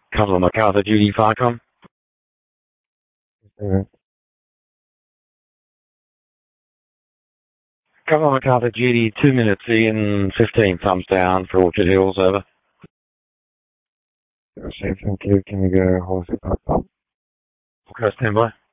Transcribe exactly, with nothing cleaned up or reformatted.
Council MacArthur, Judy Farcom. Uh, Council MacArthur, Judy, two minutes in, fifteen thumbs down for Orchard Hills, over. Same, thank you. Can you go horse up? Okay, stand by.